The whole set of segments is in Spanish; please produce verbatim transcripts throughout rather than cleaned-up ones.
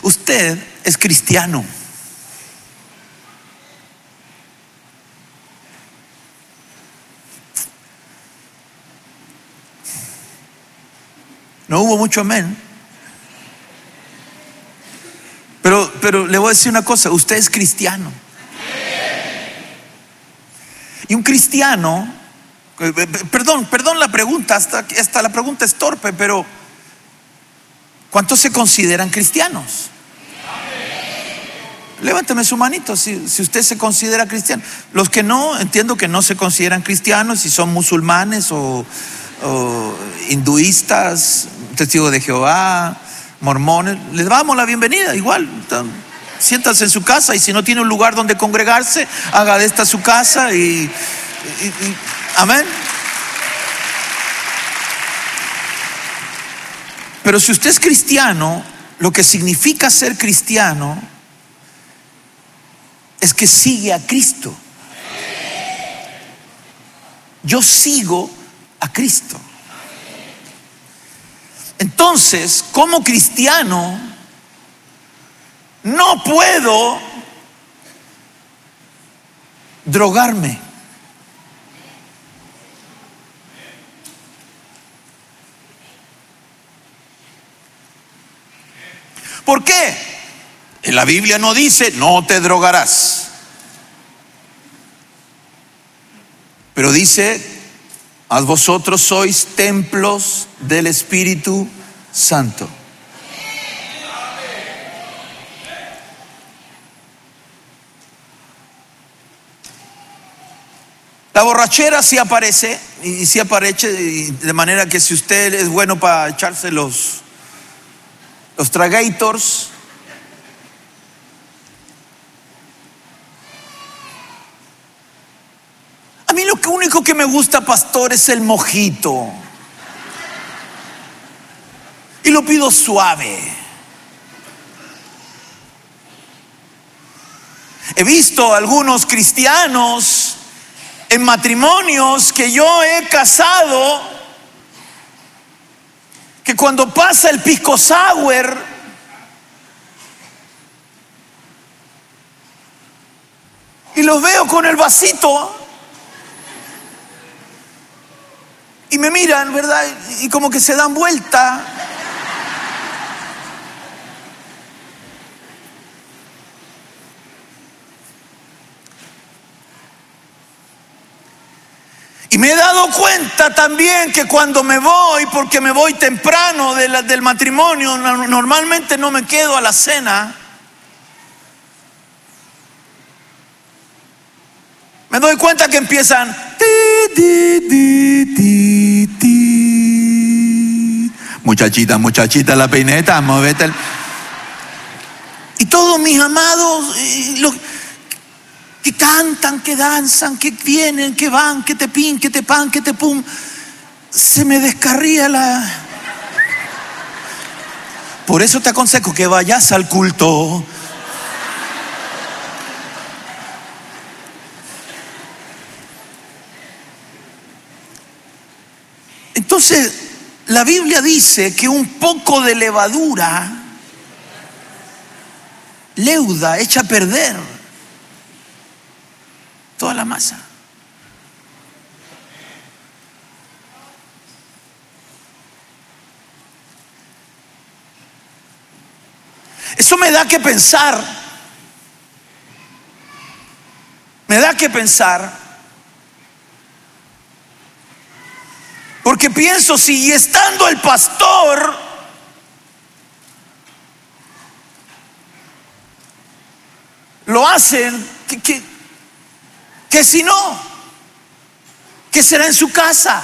Usted es cristiano. No hubo mucho amén. Pero, pero le voy a decir una cosa, usted es cristiano. Y un cristiano, perdón, perdón la pregunta, hasta, hasta la pregunta es torpe, pero ¿cuántos se consideran cristianos? Levánteme su manito si, si usted se considera cristiano. Los que no, entiendo que no se consideran cristianos, si son musulmanes o, o hinduistas, testigos de Jehová, mormones, les damos la bienvenida igual. Siéntase en su casa, y si no tiene un lugar donde congregarse, haga de esta su casa y, y, y amén. Pero si usted es cristiano, lo que significa ser cristiano es que sigue a Cristo. Yo sigo a Cristo. Entonces, como cristiano, no puedo drogarme. ¿Por qué? En la Biblia no dice no te drogarás, pero dice: mas vosotros sois templos del Espíritu Santo. La borrachera sí aparece, y sí aparece, y de manera que si usted es bueno para echarse los, los tragators, a mí lo único que me gusta, pastor, es el mojito, y lo pido suave. He visto algunos cristianos en matrimonios que yo he casado, que cuando pasa el pisco sour, y los veo con el vasito y me miran, ¿verdad? Y como que se dan vuelta. Y me he dado cuenta también que cuando me voy, porque me voy temprano de la, del matrimonio, normalmente no me quedo a la cena. Me doy cuenta que empiezan ti, ti, ti, ti, ti. Muchachita, muchachita, la peineta, movete el... Y todos mis amados, y los que cantan, que danzan, que vienen, que van, que te pin, que te pan, que te pum, se me descarría la... Por eso te aconsejo que vayas al culto. Entonces, la Biblia dice que un poco de levadura leuda, echa a perder toda la masa. Eso me da que pensar, me da que pensar, porque pienso, si estando el pastor lo hacen, que, que, que si no, ¿qué será en su casa?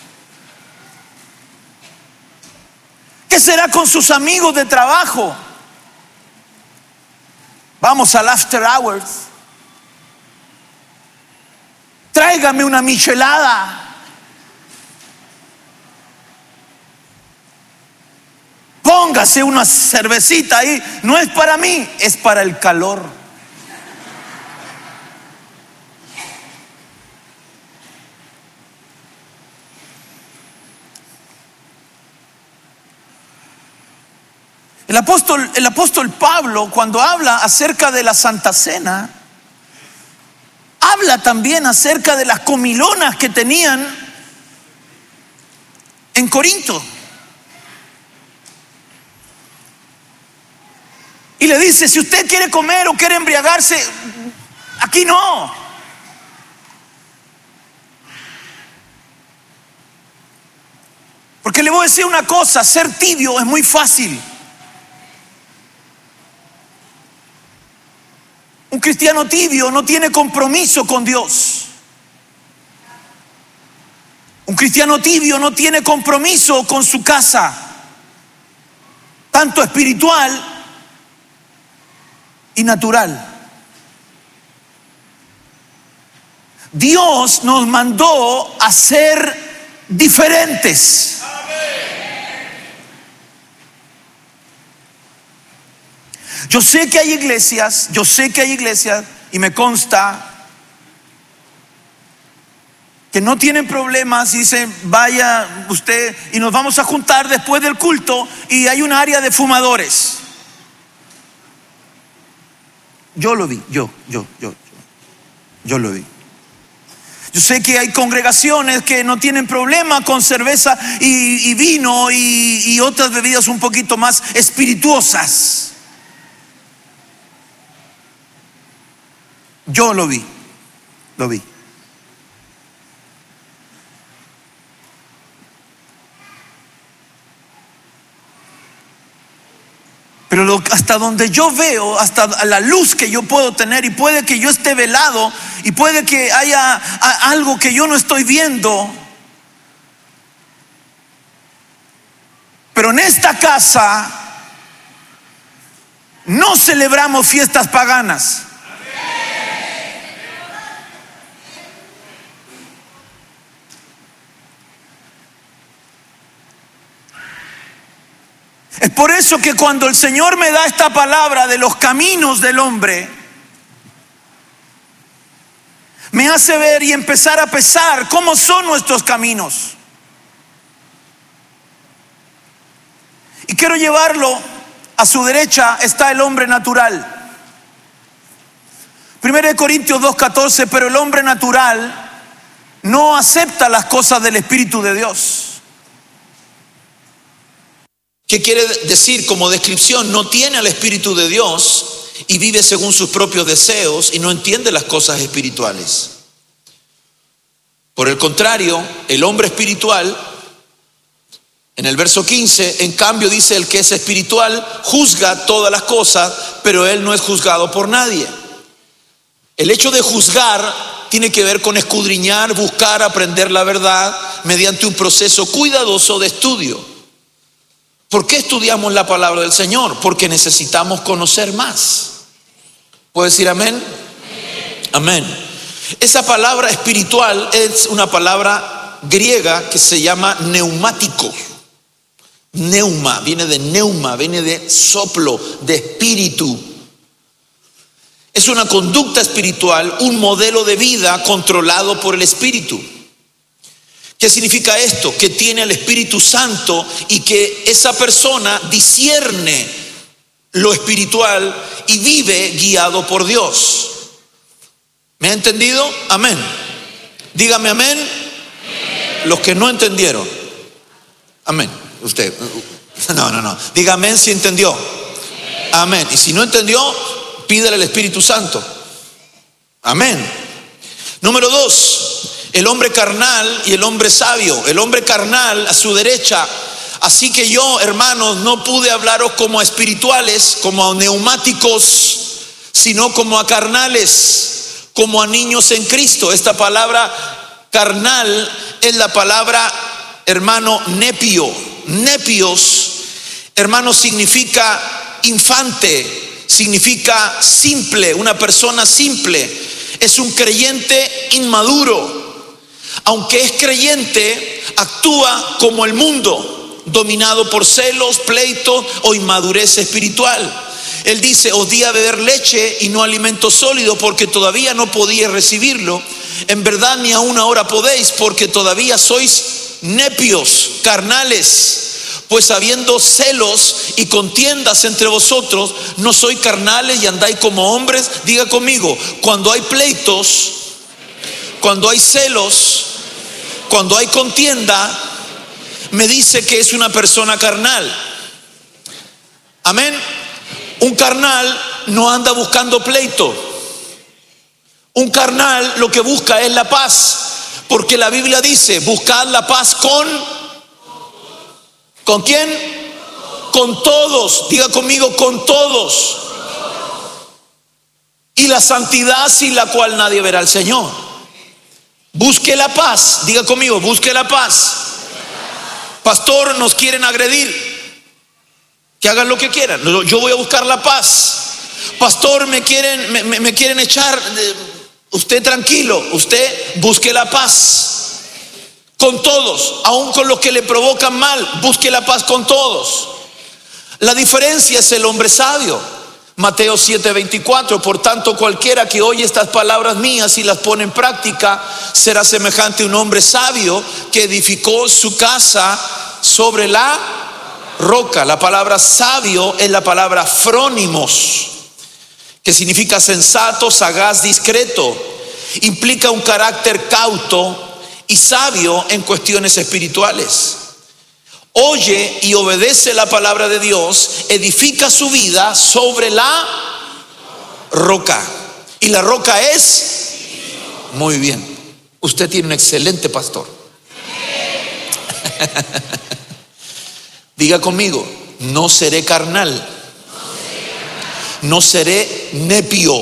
¿Qué será con sus amigos de trabajo? Vamos al after hours. Tráigame una michelada. Póngase una cervecita ahí. No es para mí, es para el calor. El apóstol, el apóstol Pablo, cuando habla acerca de la Santa Cena, habla también acerca de las comilonas que tenían en Corinto. Y le dice, si usted quiere comer o quiere embriagarse, aquí no. Porque le voy a decir una cosa, ser tibio es muy fácil. Un cristiano tibio no tiene compromiso con Dios. Un cristiano tibio no tiene compromiso con su casa, tanto espiritual y natural. Dios nos mandó a ser diferentes. Yo sé que hay iglesias, yo sé que hay iglesias y me consta que no tienen problemas y dicen, vaya usted y nos vamos a juntar después del culto y hay un área de fumadores. Yo lo vi, yo, yo, yo, yo, yo lo vi. Yo sé que hay congregaciones que no tienen problema con cerveza y, y vino y, y otras bebidas un poquito más espirituosas. Yo lo vi, lo vi. Pero lo, hasta donde yo veo, hasta la luz que yo puedo tener, y puede que yo esté velado, y puede que haya a, algo que yo no estoy viendo, pero en esta casa no celebramos fiestas paganas. Es por eso que cuando el Señor me da esta palabra de los caminos del hombre, me hace ver y empezar a pesar cómo son nuestros caminos. Y quiero llevarlo a su derecha, está el hombre natural. Primera de Corintios dos catorce, pero el hombre natural no acepta las cosas del Espíritu de Dios. ¿Qué quiere decir como descripción? No tiene al Espíritu de Dios y vive según sus propios deseos y no entiende las cosas espirituales. Por el contrario, el hombre espiritual, en el verso quince, en cambio dice, el que es espiritual juzga todas las cosas, pero él no es juzgado por nadie. El hecho de juzgar tiene que ver con escudriñar, buscar, aprender la verdad mediante un proceso cuidadoso de estudio. ¿Por qué estudiamos la palabra del Señor? Porque necesitamos conocer más. ¿Puedo decir amén? Amén. Esa palabra espiritual es una palabra griega que se llama neumático. Neuma, viene de neuma, viene de soplo, de espíritu. Es una conducta espiritual, un modelo de vida controlado por el Espíritu. ¿Qué significa esto? Que tiene al Espíritu Santo y que esa persona discierne lo espiritual y vive guiado por Dios. ¿Me ha entendido? Amén. Dígame amén. Los que no entendieron. Amén. Usted. No, no, no. Diga amén si entendió. Amén. Y si no entendió, pídele al Espíritu Santo. Amén. Número dos. El hombre carnal y el hombre sabio. El hombre carnal a su derecha. Así que yo, hermanos, no pude hablaros como a espirituales, como a neumáticos, sino como a carnales, como a niños en Cristo. Esta palabra carnal es la palabra, hermano, nepio. Nepios, hermano, significa infante, significa simple, una persona simple. Es un creyente inmaduro. Aunque es creyente, actúa como el mundo, dominado por celos, pleito o inmadurez espiritual. Él dice, os di a beber leche y no alimento sólido, porque todavía no podíais recibirlo. En verdad ni aún ahora podéis, porque todavía sois nepios, carnales. Pues habiendo celos y contiendas entre vosotros, no sois carnales y andáis como hombres. Diga conmigo, cuando hay pleitos, cuando hay celos, cuando hay contienda, me dice que es una persona carnal. Amén. Un carnal no anda buscando pleito. Un carnal lo que busca es la paz, porque la Biblia dice, buscad la paz con ¿con quién? Con todos. Diga conmigo, con todos. Y la santidad sin la cual nadie verá al Señor. Busque la paz. Diga conmigo, busque la paz. Pastor, nos quieren agredir. Que hagan lo que quieran. Yo voy a buscar la paz. Pastor, me quieren, me, me, me quieren echar. Usted tranquilo, usted busque la paz con todos, aun con los que le provocan mal. Busque la paz con todos. La diferencia es el hombre sabio. Mateo siete veinticuatro. Por tanto, cualquiera que oye estas palabras mías y las pone en práctica será semejante a un hombre sabio que edificó su casa sobre la roca. La palabra sabio es la palabra frónimos, que significa sensato, sagaz, discreto. Implica un carácter cauto y sabio en cuestiones espirituales. Oye y obedece la palabra de Dios, edifica su vida sobre la roca. Y la roca es, muy bien, usted tiene un excelente pastor. Diga conmigo, no seré carnal, no seré nepio.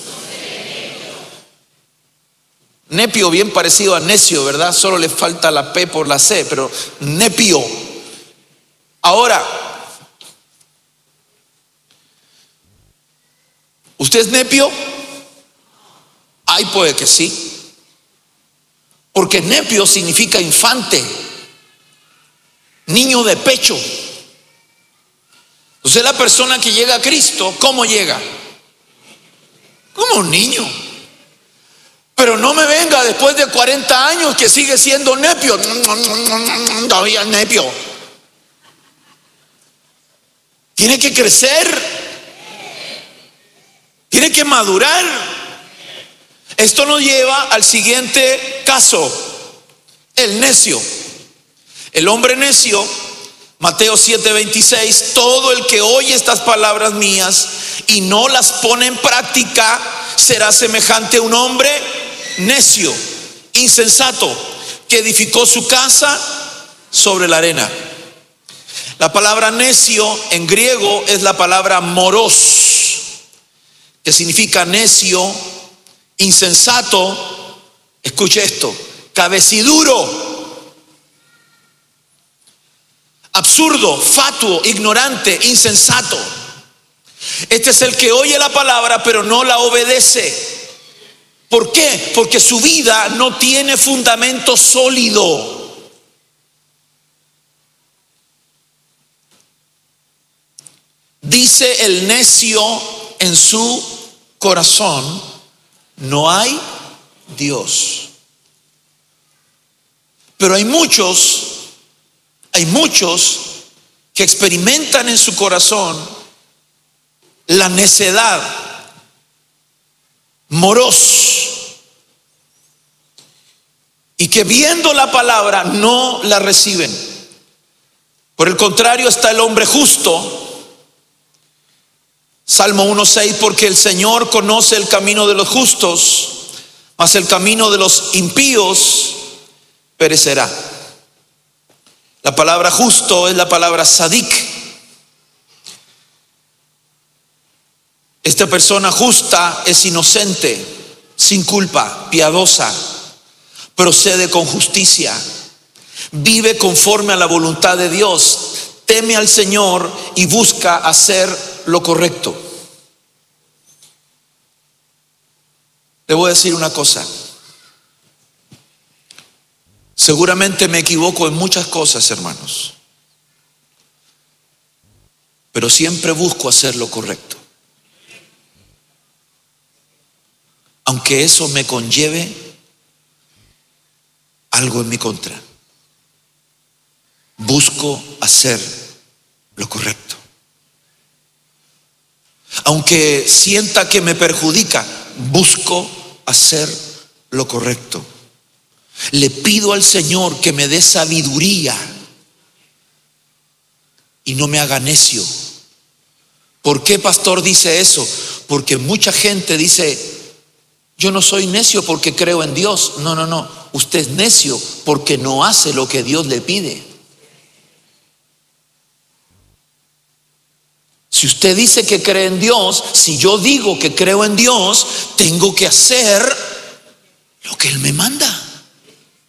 Nepio, bien parecido a necio, ¿verdad? Solo le falta la P por la C, pero nepio. Ahora, ¿usted es nepio? Ay, puede que sí. Porque nepio significa infante, niño de pecho. Entonces la persona que llega a Cristo, ¿cómo llega? Como un niño. Pero no me venga después de cuarenta años que sigue siendo nepio. Todavía nepio. Tiene que crecer. Tiene que madurar. Esto nos lleva al siguiente caso. El necio. El hombre necio, Mateo siete veintiséis, todo el que oye estas palabras mías y no las pone en práctica será semejante a un hombre necio, insensato, que edificó su casa sobre la arena. La palabra necio en griego es la palabra moros, que significa necio, insensato, escuche esto, cabeciduro, absurdo, fatuo, ignorante, insensato. Este es el que oye la palabra pero no la obedece. ¿Por qué? Porque su vida no tiene fundamento sólido. Dice el necio en su corazón, no hay Dios. Pero hay muchos Hay muchos que experimentan en su corazón la necedad, moros, y que viendo la palabra no la reciben. Por el contrario está el hombre justo. Salmo uno seis, porque el Señor conoce el camino de los justos, mas el camino de los impíos perecerá. La palabra justo es la palabra sadik. Esta persona justa es inocente, sin culpa, piadosa, procede con justicia, vive conforme a la voluntad de Dios, teme al Señor y busca hacer lo correcto. Le voy a decir una cosa. Seguramente me equivoco en muchas cosas, hermanos, pero siempre busco hacer lo correcto, aunque eso me conlleve algo en mi contra. busco hacer lo correcto. Aunque sienta que me perjudica, busco hacer lo correcto. Le pido al Señor que me dé sabiduría y no me haga necio. ¿Por qué, pastor, dice eso? Porque mucha gente dice: yo no soy necio porque creo en Dios. No, no, no. Usted es necio porque no hace lo que Dios le pide. Si usted dice que cree en Dios, si yo digo que creo en Dios, tengo que hacer lo que Él me manda.